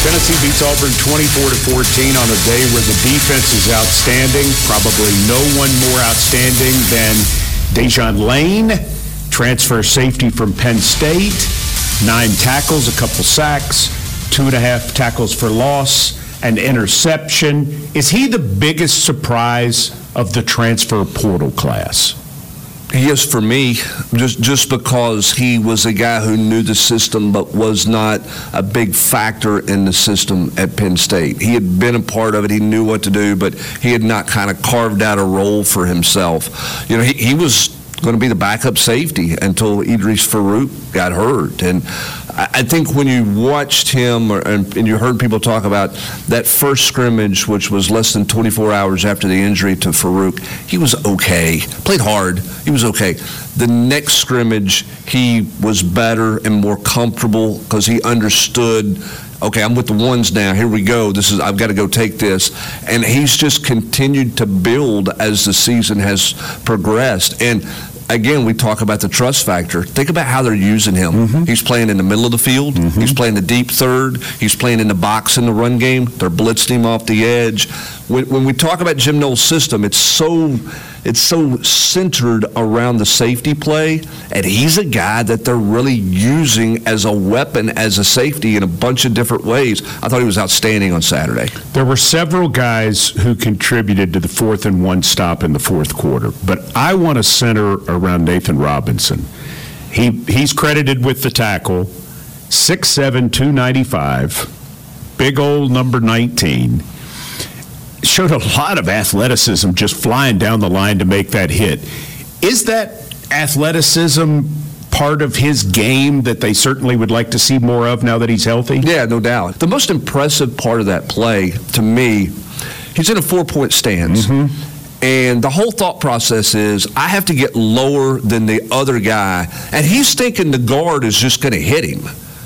Tennessee beats Auburn 24-14 on a day where the defense is outstanding. Probably no one more outstanding than Dejon Lane, transfer safety from Penn State. 9 tackles, a couple sacks, 2.5 tackles for loss, an interception. Is he the biggest surprise of the transfer portal class? He is for me, just because he was a guy who knew the system but was not a big factor in the system at Penn State. He had been a part of it. He knew what to do, but he had not kind of carved out a role for himself. You know, he was going to be the backup safety until Idris Farouk got hurt. And I think when you watched him and you heard people talk about that first scrimmage, which was less than 24 hours after the injury to Farouk, he was okay. Played hard. He was okay. The next scrimmage, he was better and more comfortable because he understood, okay, I'm with the ones now. Here we go. I've got to go take this. And he's just continued to build as the season has progressed. And again, we talk about the trust factor. Think about how they're using him. Mm-hmm. He's playing in the middle of the field. Mm-hmm. He's playing the deep third. He's playing in the box in the run game. They're blitzing him off the edge. When we talk about Jim Knowles' system, it's so centered around the safety play, and he's a guy that they're really using as a weapon, as a safety in a bunch of different ways. I thought he was outstanding on Saturday. There were several guys who contributed to the 4th and 1 stop in the fourth quarter, but I want to center around Nathan Robinson. He's credited with the tackle, 6'7", 295, big old number 19. Showed a lot of athleticism just flying down the line to make that hit. Is that athleticism part of his game that they certainly would like to see more of now that he's healthy? Yeah, no doubt. The most impressive part of that play, to me, he's in a 4-point stance. Mm-hmm. And the whole thought process is, I have to get lower than the other guy. And he's thinking the guard is just going to hit him.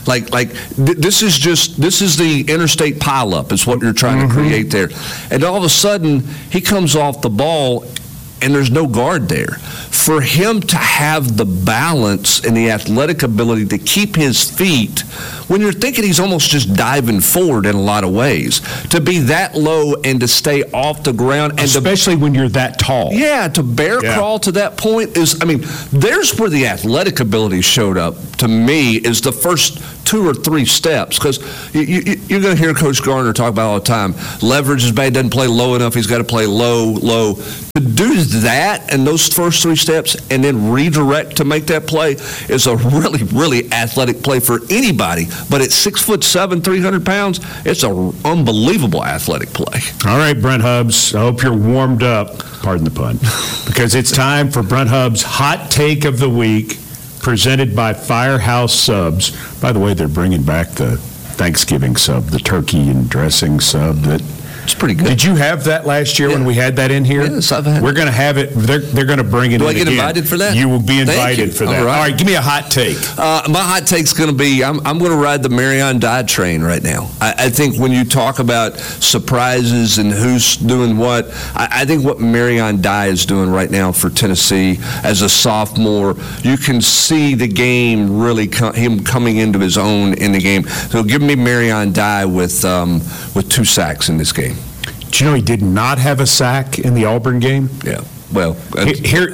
This is the interstate pileup is what you're trying to create there. And all of a sudden, he comes off the ball, and there's no guard there. For him to have the balance and the athletic ability to keep his feet, when you're thinking he's almost just diving forward in a lot of ways, to be that low and to stay off the ground. And especially when you're that tall. Yeah, to bear crawl to that point there's where the athletic ability showed up, to me, is the first 2 or 3 steps. Because you're going to hear Coach Garner talk about all the time, leverage is bad, doesn't play low enough, he's got to play low. To do that and those first 3 steps and then redirect to make that play is a really, really athletic play for anybody. But at 6'7", 300 pounds, it's an unbelievable athletic play. All right, Brent Hubbs, I hope you're warmed up, pardon the pun, because it's time for Brent Hubbs' Hot Take of the Week, presented by Firehouse Subs. By the way, they're bringing back the Thanksgiving sub, the turkey and dressing sub that It's pretty good. Did you have that last year when we had that in here? Yes, I've had it. We're going to have it. They're going to bring it in again. Do I get invited for that? You will be invited for that. All right, give me a hot take. My hot take's going to be, I'm going to ride the Marion Dye train right now. I think when you talk about surprises and who's doing what, I think what Marion Dye is doing right now for Tennessee as a sophomore, you can see the game really, him coming into his own in the game. So give me Marion Dye with 2 sacks in this game. Do you know he did not have a sack in the Auburn game? Yeah. Well, but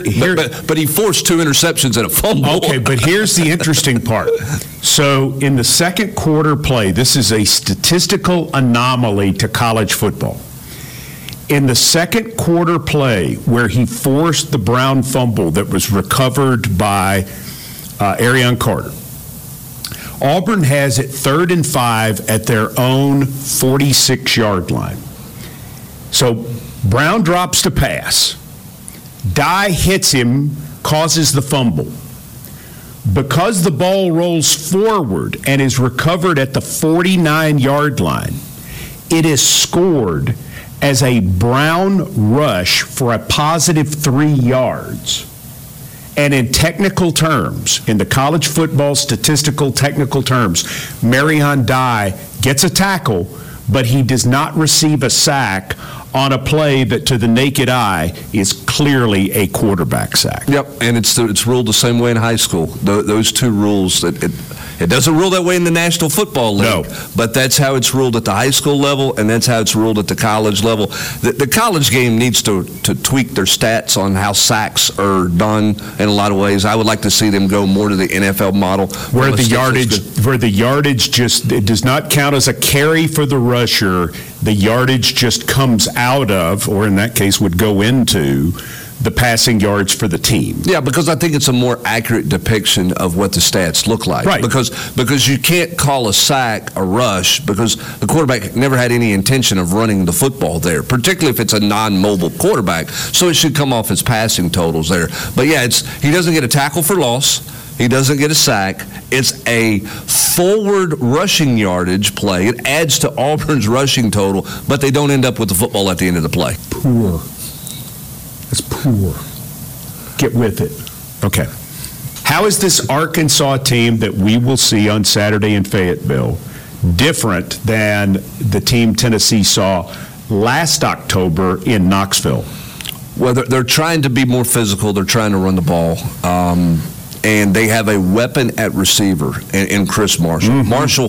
he forced 2 interceptions and a fumble. Okay, but here's the interesting part. So in the second quarter play, this is a statistical anomaly to college football. In the second quarter play where he forced the Brown fumble that was recovered by Arion Carter, Auburn has it 3rd and 5 at their own 46-yard line. So Brown drops to pass. Dye hits him, causes the fumble. Because the ball rolls forward and is recovered at the 49-yard line, it is scored as a Brown rush for a positive 3 yards. And in technical terms, in the college football statistical technical terms, Marion Dye gets a tackle, but he does not receive a sack on a play that to the naked eye is clearly a quarterback sack. Yep, and it's ruled the same way in high school. Those 2 rules, It doesn't rule that way in the National Football League. No. But that's how it's ruled at the high school level, and that's how it's ruled at the college level. The college game needs to tweak their stats on how sacks are done in a lot of ways. I would like to see them go more to the NFL model. Where the yardage just, it does not count as a carry for the rusher. The yardage just comes out of, or in that case would go into, the passing yards for the team. Yeah, because I think it's a more accurate depiction of what the stats look like. Right. Because you can't call a sack a rush because the quarterback never had any intention of running the football there, particularly if it's a non-mobile quarterback. So it should come off his passing totals there. But yeah, he doesn't get a tackle for loss. He doesn't get a sack. It's a forward rushing yardage play. It adds to Auburn's rushing total, but they don't end up with the football at the end of the play. Poor. It's poor. Get with it. Okay. How is this Arkansas team that we will see on Saturday in Fayetteville different than the team Tennessee saw last October in Knoxville? Well, they're trying to be more physical. They're trying to run the ball. And they have a weapon at receiver in Chris Marshall. Mm-hmm. Marshall,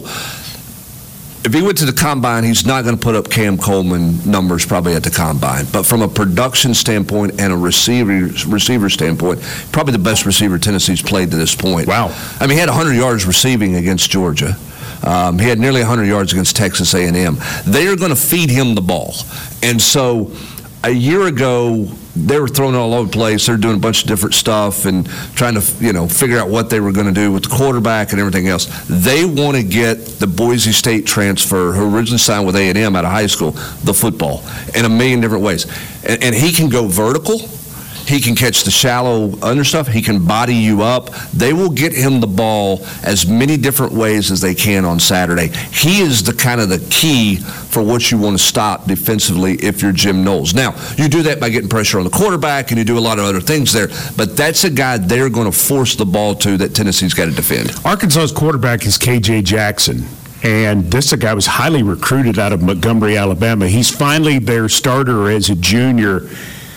if he went to the combine, he's not going to put up Cam Coleman numbers probably at the combine. But from a production standpoint and a receiver standpoint, probably the best receiver Tennessee's played to this point. Wow. I mean, he had 100 yards receiving against Georgia. He had nearly 100 yards against Texas A&M. They are going to feed him the ball. And so a year ago, they were throwing it all over the place. They're doing a bunch of different stuff and trying to, figure out what they were going to do with the quarterback and everything else. They want to get the Boise State transfer, who originally signed with A&M out of high school, the football in a million different ways. And he can go vertical. He can catch the shallow under stuff. He can body you up. They will get him the ball as many different ways as they can on Saturday. He is the kind of the key for what you want to stop defensively if you're Jim Knowles. Now, you do that by getting pressure on the quarterback, and you do a lot of other things there, but that's a guy they're going to force the ball to that Tennessee's got to defend. Arkansas's quarterback is K.J. Jackson. And this guy was highly recruited out of Montgomery, Alabama. He's finally their starter as a junior.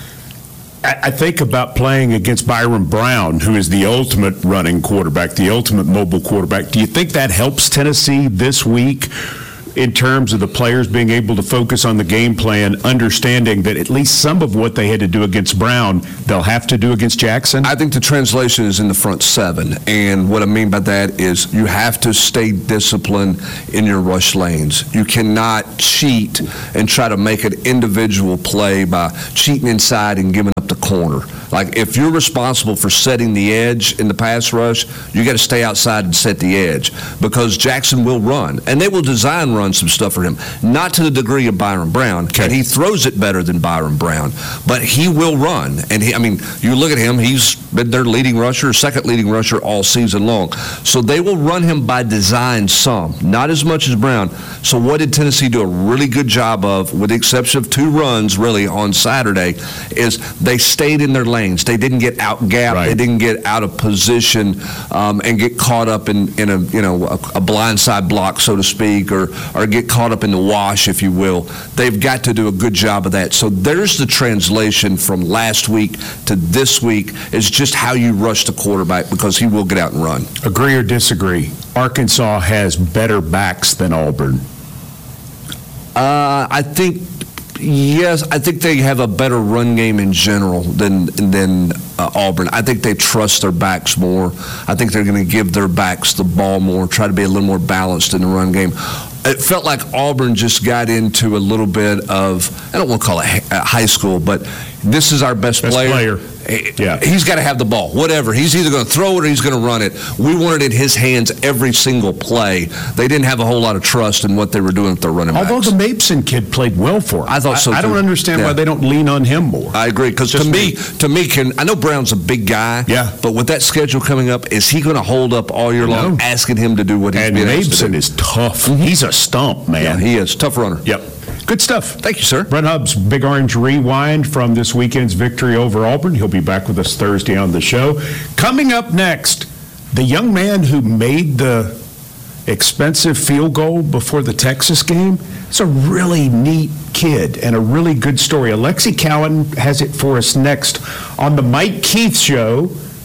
I think about playing against Byron Brown, who is the ultimate running quarterback, the ultimate mobile quarterback. Do you think that helps Tennessee this week in terms of the players being able to focus on the game plan, understanding that at least some of what they had to do against Brown, they'll have to do against Jackson? I think the translation is in the front seven. And what I mean by that is you have to stay disciplined in your rush lanes. You cannot cheat and try to make an individual play by cheating inside and giving up the corner. Like, if you're responsible for setting the edge in the pass rush, you got to stay outside and set the edge, because Jackson will run, and they will run some stuff for him, not to the degree of Byron Brown, and he throws it better than Byron Brown, but he will run. And you look at him, he's been their leading rusher, second leading rusher all season long. So they will run him by design some, not as much as Brown. So what did Tennessee do a really good job of, with the exception of 2 runs really on Saturday, is they stayed in their lanes. They didn't get out-gapped. Right. They didn't get out of position and get caught up in a blindside block, so to speak, or get caught up in the wash, if you will. They've got to do a good job of that. So there's the translation from last week to this week, is just how you rush the quarterback, because he will get out and run. Agree or disagree? Arkansas has better backs than Auburn. I think they have a better run game in general than Auburn. I think they trust their backs more. I think they're going to give their backs the ball more, try to be a little more balanced in the run game. It felt like Auburn just got into a little bit of, I don't want to call it high school, but this is our best player. Yeah. He's got to have the ball, whatever. He's either going to throw it or he's going to run it. We wanted it in his hands every single play. They didn't have a whole lot of trust in what they were doing with their running backs. Although the Mason kid played well for him. I thought so, too. I don't understand why they don't lean on him more. I agree, because to me, I know Brown's a big guy, but with that schedule coming up, is he going to hold up all year long, asking him to do what he's being asked to do? And Mason is tough. Mm-hmm. He's a stump, man. Yeah, he is. Tough runner. Yep. Good stuff. Thank you, sir. Brent Hubbs, Big Orange Rewind from this weekend's victory over Auburn. He'll be back with us Thursday on the show. Coming up next, the young man who made the expensive field goal before the Texas game. It's a really neat kid and a really good story. Alexi Cowan has it for us next on the Mike Keith Show.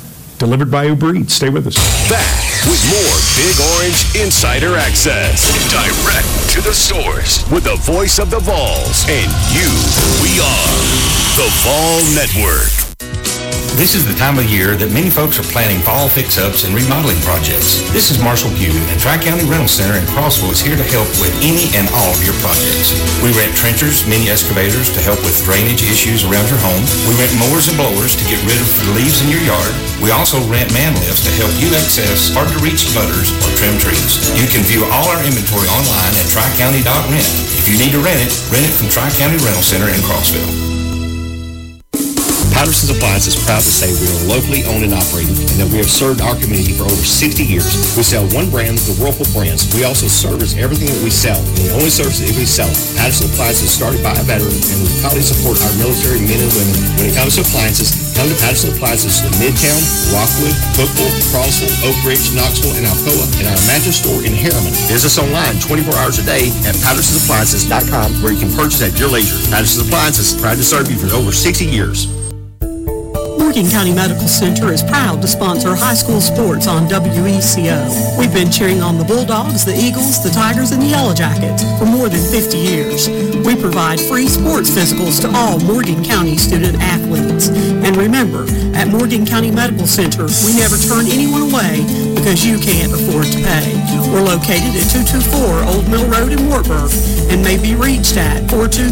delivered by Uber Eats. Stay with us. Back with more Big Orange Insider Access. Direct to the source with the voice of the Vols. And you, we are the Vol Network. This is the time of year that many folks are planning fall fix-ups and remodeling projects. This is Marshall Pugh, and Tri-County Rental Center in Crossville is here to help with any and all of your projects. We rent trenchers, mini excavators to help with drainage issues around your home. We rent mowers and blowers to get rid of the leaves in your yard. We also rent man lifts to help you access hard-to-reach butters or trim trees. You can view all our inventory online at tricounty.rent. If you need to rent it from Tri-County Rental Center in Crossville. Patterson's Appliance is proud to say we are locally owned and operated and that we have served our community for over 60 years. We sell one brand, the Whirlpool brands. We also service everything that we sell, and we only service it if we sell it. Patterson Appliances is started by a veteran, and we proudly support our military men and women. When it comes to appliances, come to Patterson Appliances in Midtown, Rockwood, Cookville, Crossville, Oak Ridge, Knoxville, and Alcoa, and our mattress store in Harriman. Visit us online 24 hours a day at PattersonAppliances.com, where you can purchase at your leisure. Patterson's Appliances, proud to serve you for over 60 years. Morgan County Medical Center is proud to sponsor high school sports on WECO. We've been cheering on the Bulldogs, the Eagles, the Tigers, and the Yellow Jackets for more than 50 years. We provide free sports physicals to all Morgan County student athletes. And remember, at Morgan County Medical Center, we never turn anyone away because you can't afford to pay. We're located at 224 Old Mill Road in Wartburg and may be reached at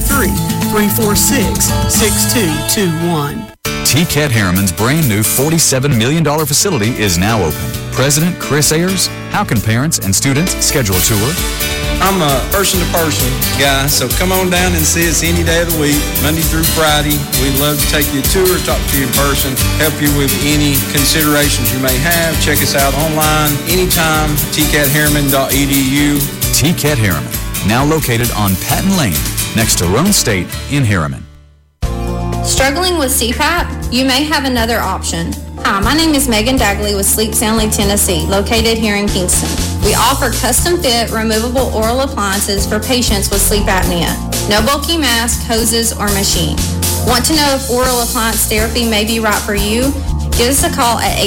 423-346-6221. TCAT Harriman's brand new $47 million facility is now open. President Chris Ayers, how can parents and students schedule a tour? I'm a person-to-person guy, so come on down and see us any day of the week, Monday through Friday. We'd love to take you a tour, talk to you in person, help you with any considerations you may have. Check us out online anytime, tcatharriman.edu. TCAT Harriman, now located on Patton Lane, next to Roan State in Harriman. Struggling with CPAP? You may have another option. Hi, my name is Megan Dagley with Sleep Soundly Tennessee, located here in Kingston. We offer custom-fit, removable oral appliances for patients with sleep apnea. No bulky mask, hoses, or machine. Want to know if oral appliance therapy may be right for you? Give us a call at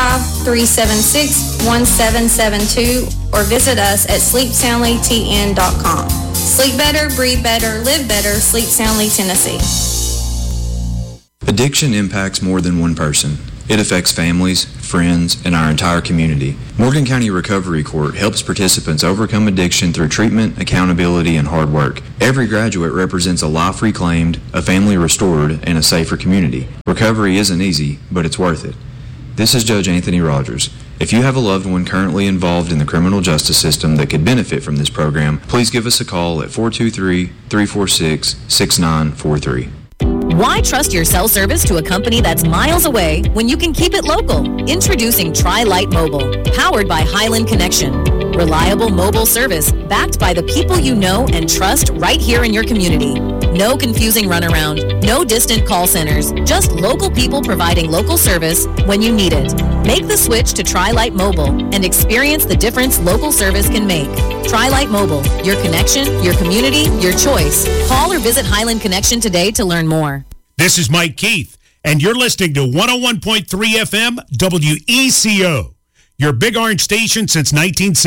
865-376-1772 or visit us at sleepsoundlytn.com. Sleep better, breathe better, live better, Sleep Soundly Tennessee. Addiction impacts more than one person. It affects families, friends, and our entire community. Morgan County Recovery Court helps participants overcome addiction through treatment, accountability, and hard work. Every graduate represents a life reclaimed, a family restored, and a safer community. Recovery isn't easy, but it's worth it. This is Judge Anthony Rogers. If you have a loved one currently involved in the criminal justice system that could benefit from this program, please give us a call at 423-346-6943. Why trust your cell service to a company that's miles away when you can keep it local? Introducing Tri-Lite Mobile, powered by Highland Connection. Reliable mobile service backed by the people you know and trust right here in your community. No confusing runaround, no distant call centers, just local people providing local service when you need it. Make the switch to Tri-Lite Mobile and experience the difference local service can make. Tri-Lite Mobile, your connection, your community, your choice. Call or visit Highland Connection today to learn more. This is Mike Keith, and you're listening to 101.3 FM WECO, your Big Orange station since 1970.